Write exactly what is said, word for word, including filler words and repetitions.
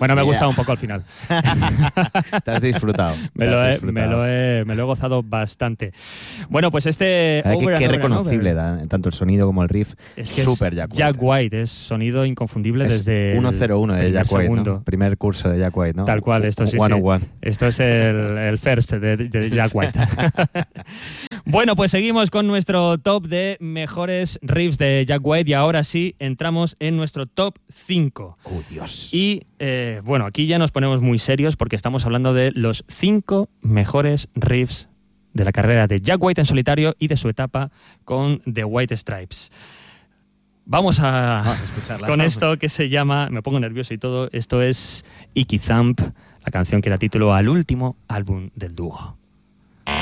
Bueno, me ha Yeah. gustado un poco al final. Te has disfrutado. me, te lo has he, disfrutado. me, lo he, me lo he gozado bastante. Bueno, pues este... Ay, Over qué, and qué Over and reconocible, Over, da, tanto el sonido como el riff. es que Súper es Jack White. Jack White, es sonido inconfundible Es desde ciento uno de el Jack White, segundo. ¿no? Primer curso de Jack White, ¿no? Tal cual, esto sí, sí. ciento uno. Esto es el, el first de, de Jack White. Bueno, pues seguimos con nuestro top de mejores riffs de Jack White y ahora sí entramos en nuestro top cinco. ¡Oh, Dios! Y eh, bueno, aquí ya nos ponemos muy serios porque estamos hablando de los cinco mejores riffs de la carrera de Jack White en solitario y de su etapa con The White Stripes. Vamos a, Vamos a escucharla. con esto que se llama, me pongo nervioso y todo, esto es Icky Thump, la canción que da título al último álbum del dúo.